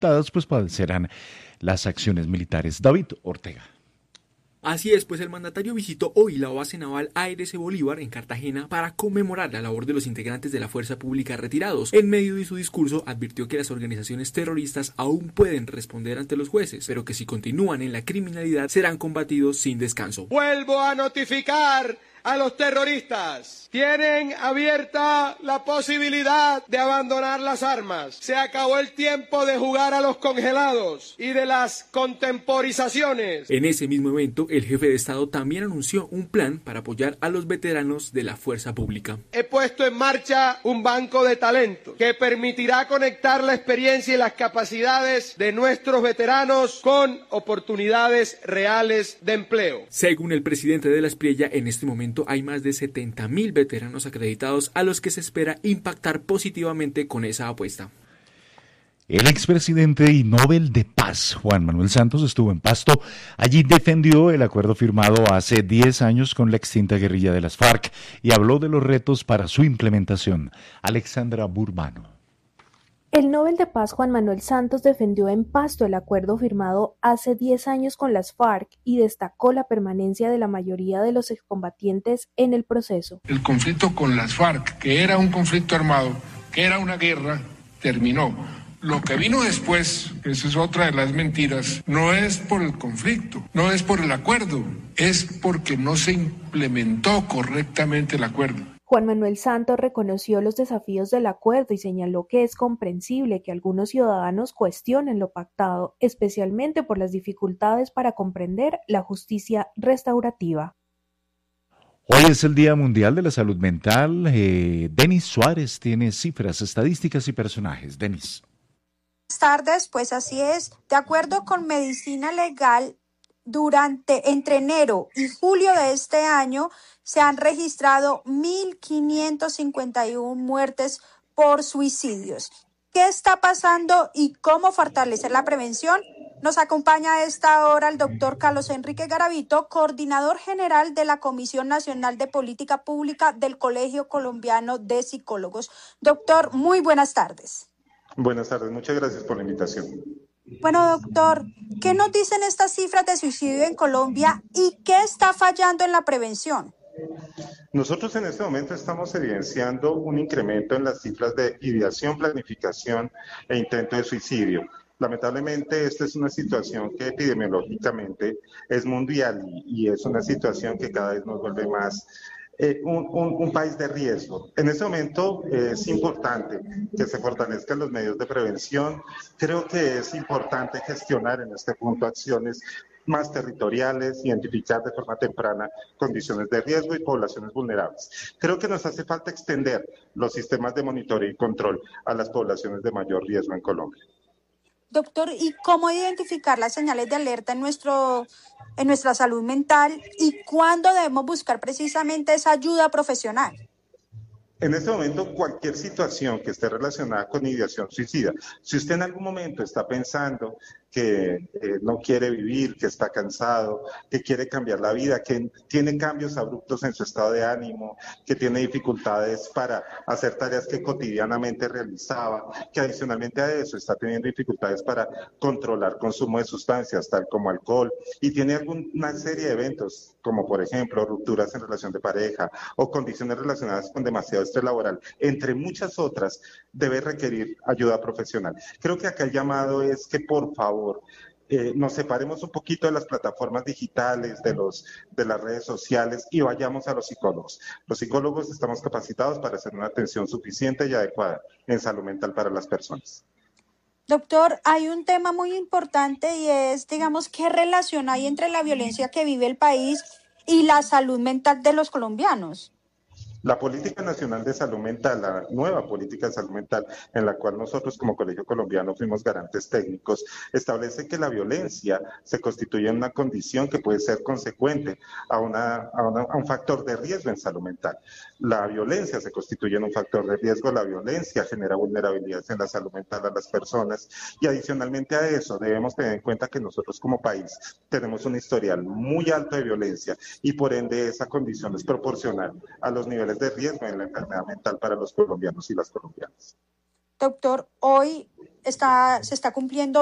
afectadas pues padecerán las acciones militares. David Ortega. Así es, pues el mandatario visitó hoy la base naval ARS Bolívar en Cartagena para conmemorar la labor de los integrantes de la fuerza pública retirados. En medio de su discurso advirtió que las organizaciones terroristas aún pueden responder ante los jueces, pero que si continúan en la criminalidad serán combatidos sin descanso. Vuelvo a notificar a los terroristas. Tienen abierta la posibilidad de abandonar las armas. Se acabó el tiempo de jugar a los congelados y de las contemporizaciones. En ese mismo evento, el jefe de Estado también anunció un plan para apoyar a los veteranos de la fuerza pública. He puesto en marcha un banco de talento que permitirá conectar la experiencia y las capacidades de nuestros veteranos con oportunidades reales de empleo. Según el presidente de la Espriella, en este momento hay más de 70.000 veteranos acreditados a los que se espera impactar positivamente con esa apuesta. El expresidente y Nobel de Paz, Juan Manuel Santos, estuvo en Pasto. Allí defendió el acuerdo firmado hace 10 años con la extinta guerrilla de las FARC y habló de los retos para su implementación. Alexandra Burbano. El Nobel de Paz Juan Manuel Santos defendió en Pasto el acuerdo firmado hace 10 años con las FARC y destacó la permanencia de la mayoría de los excombatientes en el proceso. El conflicto con las FARC, que era un conflicto armado, que era una guerra, terminó. Lo que vino después, esa es otra de las mentiras, no es por el conflicto, no es por el acuerdo, es porque no se implementó correctamente el acuerdo. Juan Manuel Santos reconoció los desafíos del acuerdo y señaló que es comprensible que algunos ciudadanos cuestionen lo pactado, especialmente por las dificultades para comprender la justicia restaurativa. Hoy es el Día Mundial de la Salud Mental. Denis Suárez tiene cifras, estadísticas y personajes. Denis. Buenas tardes, pues así es. De acuerdo con Medicina Legal, entre enero y julio de este año se han registrado 1.551 muertes por suicidios. ¿Qué está pasando y cómo fortalecer la prevención? Nos acompaña a esta hora el doctor Carlos Enrique Garavito, coordinador general de la Comisión Nacional de Política Pública del Colegio Colombiano de Psicólogos. Doctor, muy buenas tardes. Buenas tardes, muchas gracias por la invitación. Bueno, doctor, ¿qué nos dicen estas cifras de suicidio en Colombia y qué está fallando en la prevención? Nosotros en este momento estamos evidenciando un incremento en las cifras de ideación, planificación e intento de suicidio. Lamentablemente, esta es una situación que epidemiológicamente es mundial y es una situación que cada vez nos vuelve más un país de riesgo. En este momento es importante que se fortalezcan los medios de prevención. Creo que es importante gestionar en este punto acciones más territoriales, identificar de forma temprana condiciones de riesgo y poblaciones vulnerables. Creo que nos hace falta extender los sistemas de monitoreo y control a las poblaciones de mayor riesgo en Colombia. Doctor, ¿y cómo identificar las señales de alerta en nuestra salud mental y cuándo debemos buscar precisamente esa ayuda profesional? En este momento, cualquier situación que esté relacionada con ideación suicida, si usted en algún momento está pensando que no quiere vivir, que está cansado, que quiere cambiar la vida, que tiene cambios abruptos en su estado de ánimo, que tiene dificultades para hacer tareas que cotidianamente realizaba, que adicionalmente a eso está teniendo dificultades para controlar consumo de sustancias, tal como alcohol, y tiene alguna serie de eventos, como por ejemplo rupturas en relación de pareja o condiciones relacionadas con demasiado estrés laboral, entre muchas otras, debe requerir ayuda profesional. Creo que acá el llamado es que por favor nos separemos un poquito de las plataformas digitales, de las redes sociales y vayamos a los psicólogos. Los psicólogos estamos capacitados para hacer una atención suficiente y adecuada en salud mental para las personas. Doctor, hay un tema muy importante y es, digamos, ¿qué relación hay entre la violencia que vive el país y la salud mental de los colombianos? La Política Nacional de Salud Mental, la nueva Política de Salud Mental, en la cual nosotros como Colegio Colombiano fuimos garantes técnicos, establece que la violencia se constituye en una condición que puede ser consecuente a un factor de riesgo en salud mental. La violencia se constituye en un factor de riesgo, la violencia genera vulnerabilidades en la salud mental a las personas y adicionalmente a eso debemos tener en cuenta que nosotros como país tenemos un historial muy alto de violencia y por ende esa condición es proporcional a los niveles de riesgo en la enfermedad mental para los colombianos y las colombianas. Doctor, hoy se está cumpliendo